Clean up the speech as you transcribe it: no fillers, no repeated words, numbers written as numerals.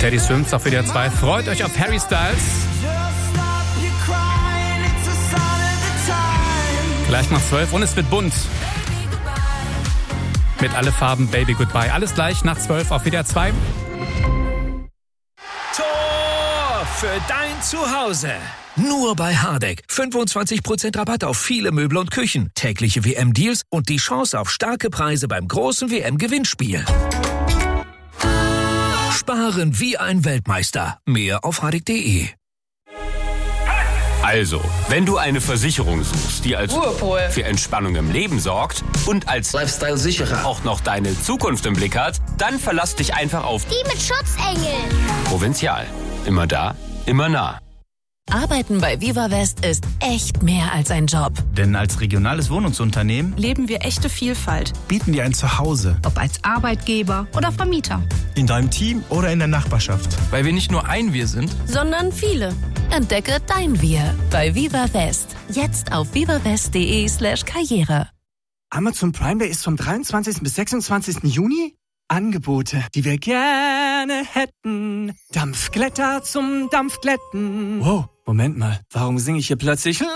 Teddy Swims auf WDR 2. Freut euch auf Harry Styles. Gleich nach 12 und es wird bunt. Mit alle Farben Baby Goodbye. Alles gleich nach 12 auf WDR 2. Tor für dein Zuhause. Nur bei Hardegg. 25% Rabatt auf viele Möbel und Küchen. Tägliche WM-Deals und die Chance auf starke Preise beim großen WM-Gewinnspiel. Sparen wie ein Weltmeister. Mehr auf hardegg.de. Also, wenn du eine Versicherung suchst, die als Ruhepol für Entspannung im Leben sorgt und als Lifestyle-Sicherer auch noch deine Zukunft im Blick hat, dann verlass dich einfach auf Die mit Schutzengel. Provinzial. Immer da, immer nah. Arbeiten bei Viva West ist echt mehr als ein Job. Denn als regionales Wohnungsunternehmen leben wir echte Vielfalt. bieten dir ein Zuhause. Ob als Arbeitgeber oder Vermieter. In deinem Team oder in der Nachbarschaft. Weil wir nicht nur ein Wir sind, Sondern viele. Entdecke dein Wir bei Viva West. Jetzt auf vivawest.de/Karriere. Amazon Prime Day ist vom 23. bis 26. Juni. Angebote, die wir gerne hätten. Dampfglätter zum Dampfglätten. Wow, Moment mal, warum singe ich hier plötzlich